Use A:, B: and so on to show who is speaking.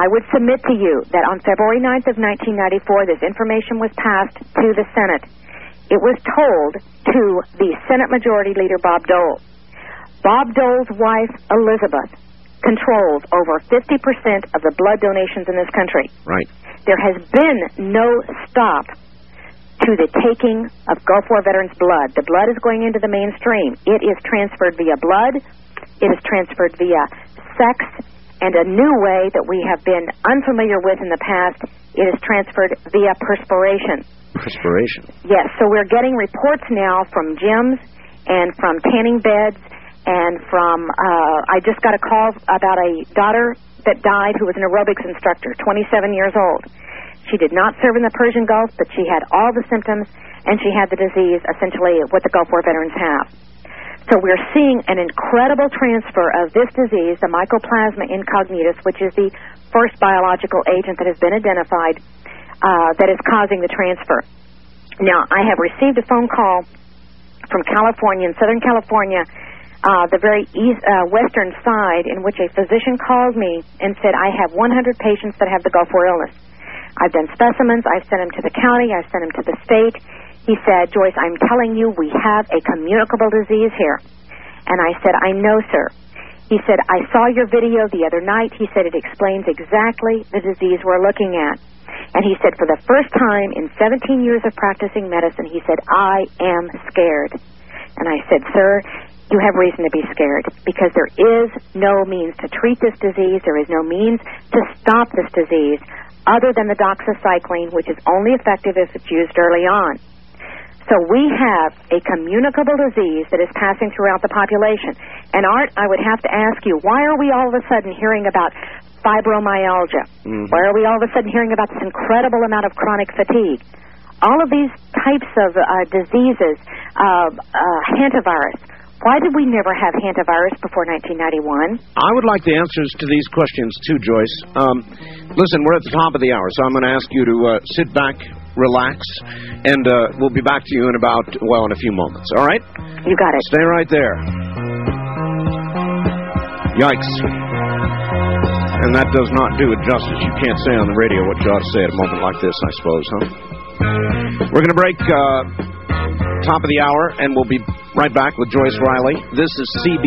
A: I would submit to you that on February 9th of 1994, this information was passed to the Senate. It was told to the Senate Majority Leader, Bob Dole. Bob Dole's wife, Elizabeth, controls over 50% of the blood donations in this country.
B: Right.
A: There has been no stop to the taking of Gulf War veterans' blood. The blood is going into the mainstream. It is transferred via blood. It is transferred via sex. And a new way that we have been unfamiliar with in the past, it is transferred via perspiration.
B: Perspiration?
A: Yes. So we're getting reports now from gyms and from tanning beds and from, I just got a call about a daughter that died who was an aerobics instructor, 27 years old. She did not serve in the Persian Gulf, but she had all the symptoms, and she had the disease, essentially what the Gulf War veterans have. So we're seeing an incredible transfer of this disease, the Mycoplasma incognitus, which is the first biological agent that has been identified that is causing the transfer. Now, I have received a phone call from California, in Southern California, the very western side, in which a physician called me and said, I have 100 patients that have the Gulf War illness. I've done specimens, I've sent them to the county, I've sent them to the state. He said, Joyce, I'm telling you, we have a communicable disease here. And I said, I know, sir. He said, I saw your video the other night. He said, it explains exactly the disease we're looking at. And he said, for the first time in 17 years of practicing medicine, he said, I am scared. And I said, sir, you have reason to be scared, because there is no means to treat this disease. There is no means to stop this disease other than the doxycycline, which is only effective if it's used early on. So we have a communicable disease that is passing throughout the population. And, Art, I would have to ask you, why are we all of a sudden hearing about fibromyalgia? Mm-hmm. Why are we all of a sudden hearing about this incredible amount of chronic fatigue? All of these types of diseases, hantavirus. Why did we never have hantavirus before 1991?
B: I would like the answers to these questions, too, Joyce. Listen, we're at the top of the hour, so I'm going to ask you to sit back, relax, and we'll be back to you in about, in a few moments. All right?
A: You got it.
B: Stay right there. Yikes. And that does not do it justice. You can't say on the radio what you ought to say at a moment like this, I suppose, huh? We're going to break top of the hour, and we'll be right back with Joyce Riley. This is CB.